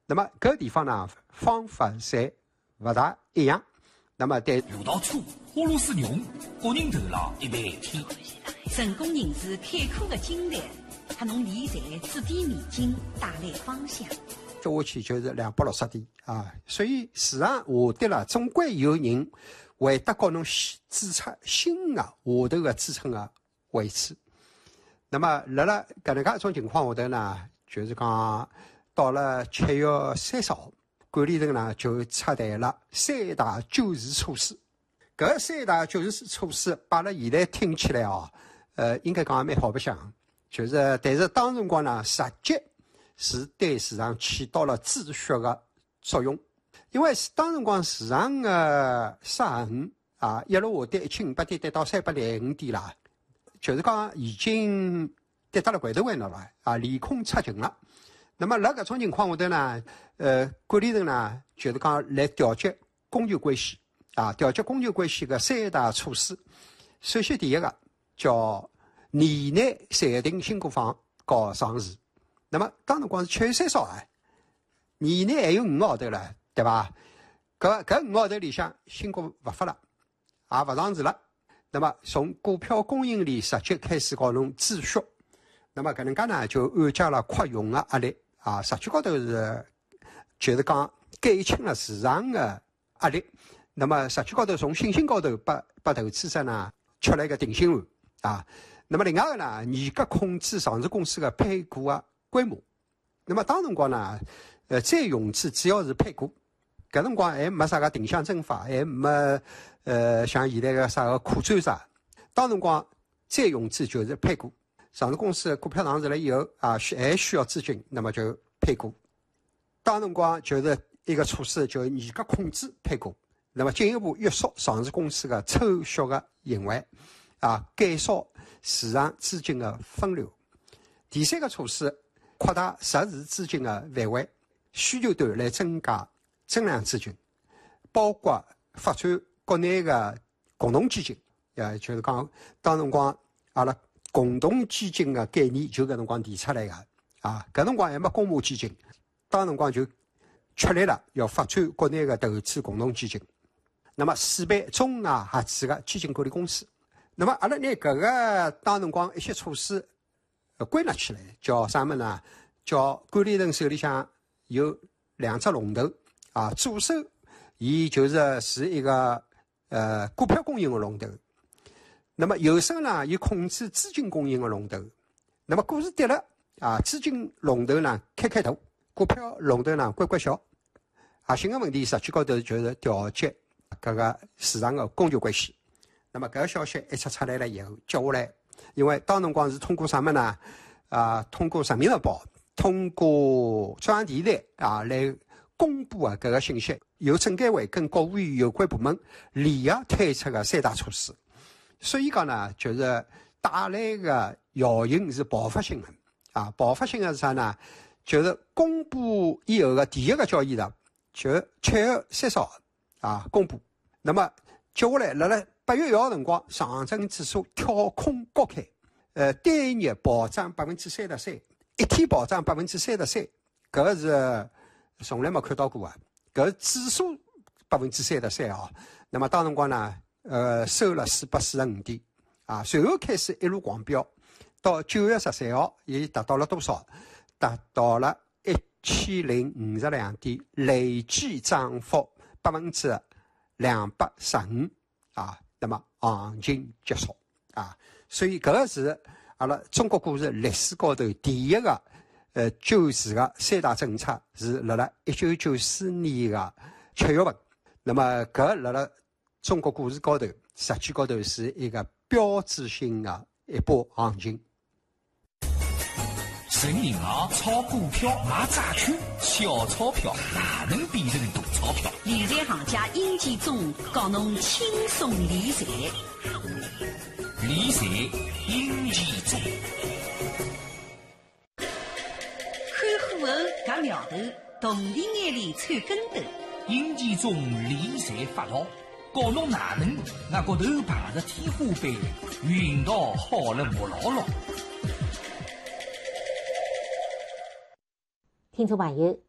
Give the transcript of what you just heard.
那么搿地方呢，方法侪勿大一样。那么对路道粗，花路是用，个人头脑一般天。 成功人士开阔的经历，给侬理财指点迷津，带来方向。 接下去就是260点啊，所以市场下跌了，总归有人会得告侬支出新的下头的支撑的位置。那么辣搿能介一种情况下头呢，就是讲到了7月30号，管理层呢就出台了3大救市措施。搿3大救市措施摆辣现在听起来应该讲也蛮好白相，就是但是当辰光呢，实际是对市场起到了止血的作用，因为当辰光市场的失衡一路下跌1500点，跌到305点啦，就是讲已经跌到了回头位了利空出尽了。那么辣搿种情况下头呢，管理层呢就是讲来调节供求关系调节供求关系的3大措施。首先第一个叫年内暂停新购房和上市。那么当辰光是7月30号年内还有5号头了，对吧？搿5号头里向新股勿发了，也勿上市了。那么从股票供应链实际开始告侬止血。那么搿能介呢，就缓解了扩容的压力实际高头就是讲减轻了市场的压力。那么实际高头从信心高头拨投资者呢吃了一个定心丸那么另外个呢，严格控制上市公司的配股的规模。那么当辰光呢，再融资主要是配股，搿辰光还没啥个定向增发，还没像现在个啥个可转债。当辰光再融资就是配股，上市公司股票上市了以后还需要资金，那么就配股。当辰光就是一个措施，就严格控制配股，那么进一步约束上市公司的抽血的行为减少市场资金的分流。第三个措施，扩大实时资金的范围，需求端来增加增量资金，包括发展国内的共同基金，就是讲当辰光阿拉共同基金的概念就搿辰光提出来的搿辰光还没公募基金，当辰光就确立了要发展国内的投资共同基金。那么4办中外合资的基金管理公司。那么阿拉拿搿个当辰光一些措施归纳起来，叫啥么呢？叫管理层手里向有2只龙头左手伊是一个股票供应的龙头，那么右手呢伊控制资金供应的龙头。那么股市跌了资金龙头呢开大，股票龙头呢关小。核心的问题实际高头就是调节搿个市场的供求关系。那么搿个消息一出来了以后，接下来因为当辰光是通过啥么呢？通过人民日报，通过中央电视台来公布搿个信息，由证监会跟国务院有关部门联合推出的3大措施。所以讲呢，就是带来的效应是爆发性的爆发性的是啥呢？就是公布以后的第一个交易日，就7月30号公布。那么接下来辣8月1号辰光，上证指数跳空高开，单日暴涨33%，一天暴涨33%，搿个是从来没看到过搿指数33%那么当辰光呢，收了445点随后开始一路狂飙，到9月13号，伊达到了多少？达到了1052点，累计涨幅215%那么行情结束所以搿个是阿拉中国股市历史高头第一个救市的3大政策，是辣1994年的7月份。那么搿辣中国股市高头实际高头是一个标志性的一波行情。 存银行、炒股票、买债券，小钞票哪能变成大钞票？ 理财行家殷建中教侬轻松理财。 理财殷建中， 看虎后夹苗头，动力眼里瞅跟斗。 殷建中理财法老，教侬哪能那个头碰着天花板，运道好了不牢牢。 听众朋友，